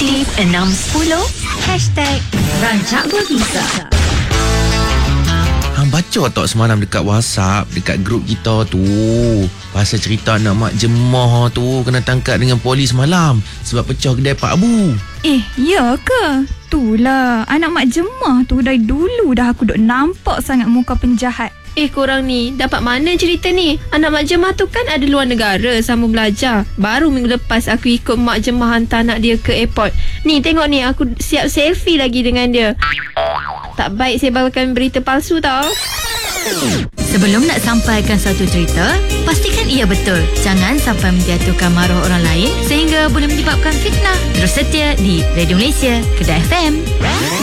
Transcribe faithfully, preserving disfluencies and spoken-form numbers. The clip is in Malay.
Aktif enam sepuluh Hashtag Rancak Berbisa. Hang baca tak semalam dekat WhatsApp, dekat grup kita tu, pasal cerita anak mak jemah tu kena tangkap dengan polis malam sebab pecah kedai Pak Abu. Eh, ya ke? Itulah, anak mak jemah tu dari dulu dah aku duk nampak sangat muka penjahat. Eh korang ni dapat mana cerita ni? Anak mak jemah tu kan ada luar negara sambung belajar. Baru minggu lepas aku ikut mak jemah hantar anak dia ke airport. Ni tengok ni, aku siap selfie lagi dengan dia. Tak baik sebarkan berita palsu tau. Sebelum nak sampaikan satu cerita, pastikan ia betul. Jangan sampai menjatuhkan maruah orang lain sehingga boleh menyebabkan fitnah. Terus setia di Radio Malaysia, Kedah F M.